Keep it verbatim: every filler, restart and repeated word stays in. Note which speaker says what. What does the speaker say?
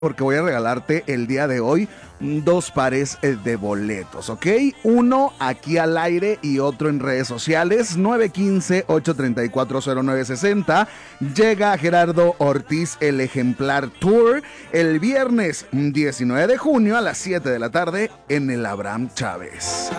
Speaker 1: porque voy a regalarte el día de hoy dos pares eh, de boletos, ¿ok? Uno aquí al aire y otro en redes sociales. Nueve uno cinco, ocho tres cuatro, cero nueve seis cero. Llega Gerardo Ortiz, el Ejemplar Tour, el viernes diecinueve de junio a las siete de la tarde en el Abraham Chávez.